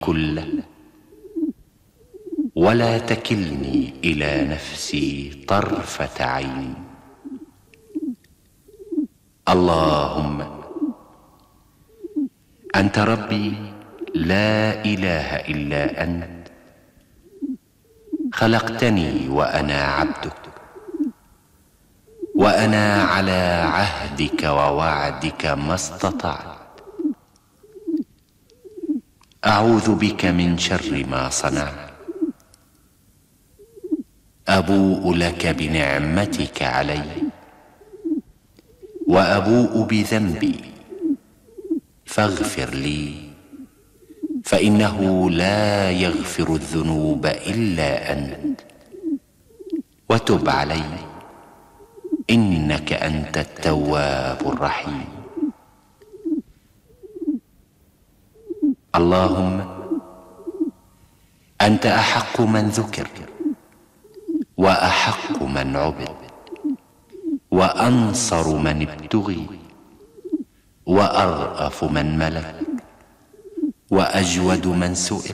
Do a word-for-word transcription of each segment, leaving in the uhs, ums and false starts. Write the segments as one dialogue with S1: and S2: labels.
S1: كله ولا تكلني إلى نفسي طرفة عين. اللهم أنت ربي لا إله إلا أنت، خلقتني وأنا عبدك، وأنا على عهدك ووعدك ما استطعت. أعوذ بك من شر ما صنعت، أبوء لك بنعمتك علي وأبوء بذنبي فاغفر لي، فإنه لا يغفر الذنوب إلا أنت، وتب علي إنك أنت التواب الرحيم. اللهم أنت أحق من ذكر وأحق من عبد وأنصر من ابتغي وأرأف من ملك وأجود من سئل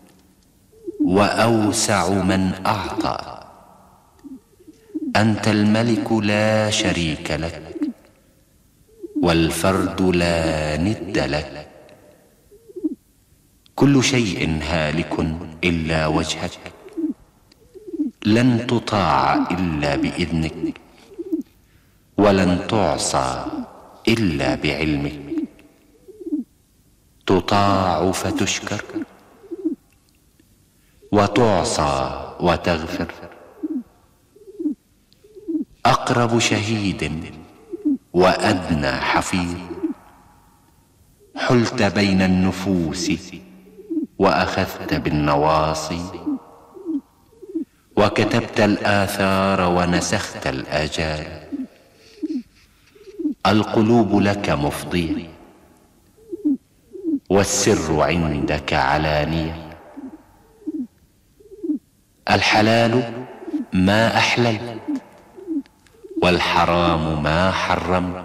S1: وأوسع من أعطى. أنت الملك لا شريك لك، والفرد لا ند لك. كل شيء هالك إلا وجهك، لن تطاع إلا بإذنك، ولن تعصى إلا بعلمك. تطاع فتشكر، وتعصى وتغفر. أقرب شهيد وأدنى حفيظ، حلت بين النفوس وأخذت بالنواصي، وكتبت الآثار ونسخت الآجال. القلوب لك مفضية، والسر عندك علانية. الحلال ما أحللت، والحرام ما حرمت،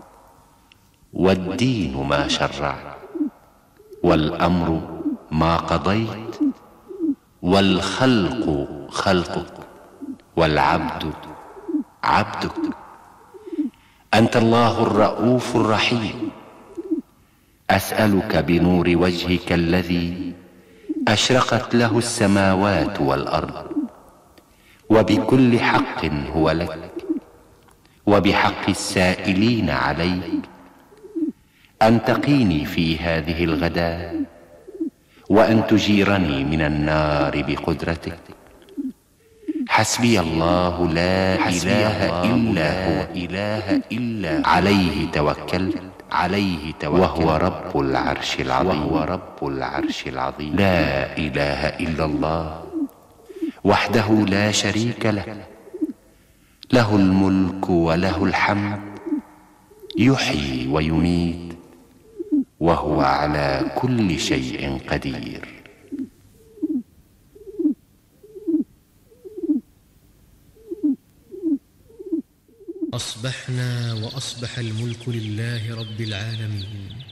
S1: والدين ما شرعت، والأمر ما قضيت، والخلق خلقك، والعبد عبدك. أنت الله الرؤوف الرحيم. أسألك بنور وجهك الذي أشرقت له السماوات والأرض، وبكل حق هو لك، وبحق السائلين عليك، أن تقيني في هذه الغداة، وأن تجيرني من النار بقدرتك. حسبي الله لا إله إلا هو، إله إلا عليه توكلت، عليه توكلت وهو رب العرش العظيم، وهو رب العرش العظيم. لا إله إلا الله وحده لا شريك له، له الملك وله الحمد، يحيي ويميت، وهو على كل شيء قدير.
S2: أصبحنا وأصبح الملك لله رب العالمين.